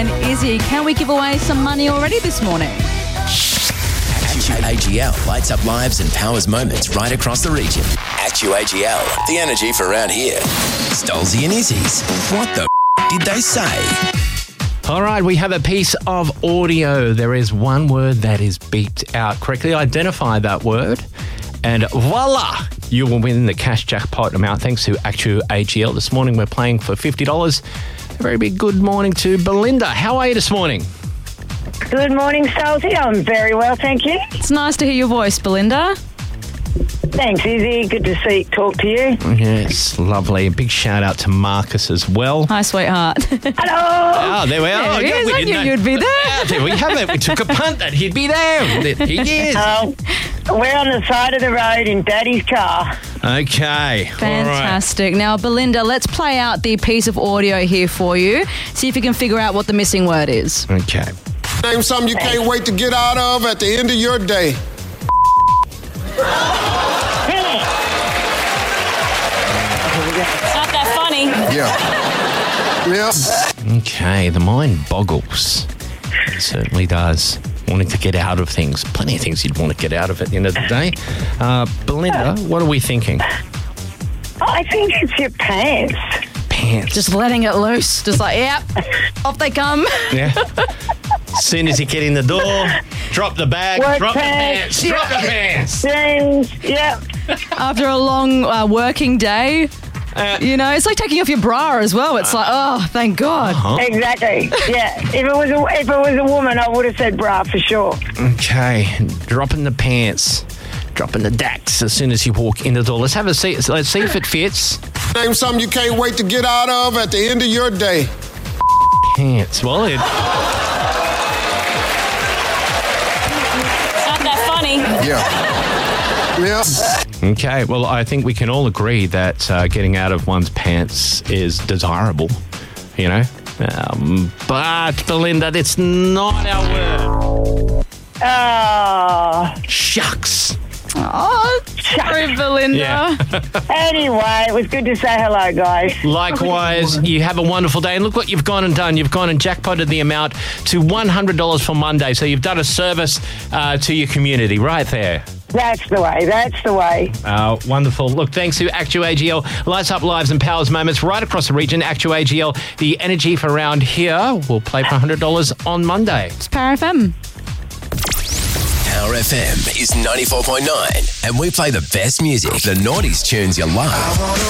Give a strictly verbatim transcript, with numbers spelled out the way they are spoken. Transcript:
And Izzy, can we give away some money already this morning? Actu A G L lights up lives and powers moments right across the region. Actu A G L, the energy for around here. Stolzy and Izzy's. What the f- did they say? All right, we have a piece of audio. There is one word that is beeped out correctly. Identify that word, and voila, you will win the cash jackpot amount thanks to Actu A G L. This morning we're playing for fifty dollars. A very big good morning to Belinda. How are you this morning? Good morning, Stolzy. I'm very well, thank you. It's nice to hear your voice, Belinda. Thanks, Izzy. Good to see, talk to you. Yes, lovely. Big shout out to Marcus as well. Hi, sweetheart. Hello. Oh, there we are. There he Yeah, is. we I didn't knew know- you'd be there. Yeah, there we have it. We took a punt that he'd be there. He is. Um, we're on the side of the road in Daddy's car. Okay. All right. Fantastic. Now, Belinda, let's play out the piece of audio here for you. See if you can figure out what the missing word is. Okay. Name something you can't wait to get out of at the end of your day. It's not that funny. Yeah. Yeah. Okay, the mind boggles. It certainly does. Wanting to get out of things. Plenty of things you'd want to get out of at the end of the day. Uh, Belinda, what are we thinking? I think it's your pants. Pants. Just letting it loose. Just like, yep, off they come. Yeah. As soon as you get in the door, drop the bag, Work drop pants. the pants, drop the pants. Jeans, yep. After a long uh, working day, Uh, you know, it's like taking off your bra as well. It's like, oh, thank God. huh? Exactly. Yeah. If it was a, if it was a woman, I would have said bra for sure. Okay, dropping the pants, dropping the dacks as soon as you walk in the door. Let's have a see. Let's see if it fits. Name something you can't wait to get out of at the end of your day. Pants. Well, it. It's not that funny. Yeah. Yeah. Okay, well, I think we can all agree that uh, getting out of one's pants is desirable, you know? Um, but, Belinda, that's not our word. Oh. Shucks. Oh, sorry, Belinda. Yeah. Anyway, it was good to say hello, guys. Likewise, you have a wonderful day. And look what you've gone and done. You've gone and jackpotted the amount to one hundred dollars for Monday. So you've done a service uh, to your community right there. That's the way. That's the way. Uh, wonderful. Look, thanks to Actu A G L, lights up lives and powers moments right across the region. Actu A G L, the energy for around here. We'll play for one hundred dollars on Monday. It's Power F M. Power F M is ninety-four point nine, and we play the best music, the naughties tunes you love.